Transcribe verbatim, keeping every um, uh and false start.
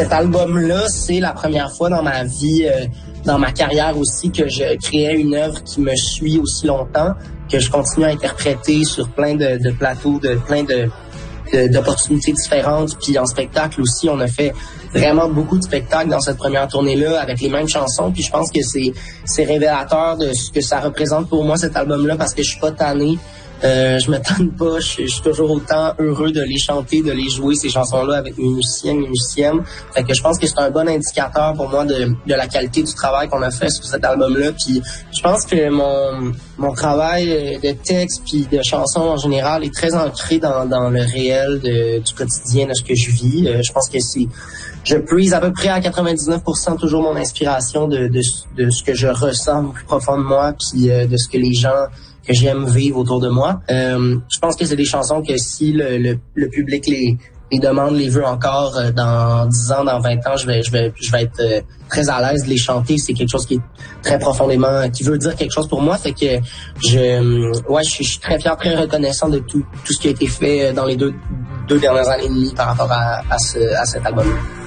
cet album-là, c'est la première fois dans ma vie, euh, dans ma carrière aussi, que je créais une œuvre qui me suit aussi longtemps, que je continue à interpréter sur plein de, de plateaux, de plein de, de d'opportunités différentes. Puis en spectacle aussi, on a fait vraiment beaucoup de spectacles dans cette première tournée-là avec les mêmes chansons. Puis je pense que c'est c'est révélateur de ce que ça représente pour moi, cet album-là, parce que je suis pas tanné. Euh, je me tanne pas, je, je suis toujours autant heureux de les chanter, de les jouer, ces chansons-là, avec mes musiciens, mes musiciennes. Fait que je pense que c'est un bon indicateur pour moi de, de la qualité du travail qu'on a fait sur cet album-là. Puis je pense que mon mon travail de texte puis de chansons en général est très ancré dans, dans le réel de, du quotidien de ce que je vis. Euh, je pense que c'est je puise à peu près à quatre-vingt-dix-neuf pour cent toujours mon inspiration de, de, de ce que je ressens au plus profond de moi, puis euh, de ce que les gens que j'aime vivre autour de moi. Euh, je pense que c'est des chansons que si le, le, le public les, les demande, les veut encore euh, dans dix ans, dans vingt ans, je vais, je vais, je vais être euh, très à l'aise de les chanter. C'est quelque chose qui est très profondément, qui veut dire quelque chose pour moi. Fait que je, ouais, je suis, je suis très fier, très reconnaissant de tout, tout ce qui a été fait dans les deux, deux dernières années et demie par rapport à, à, ce, à cet album-là.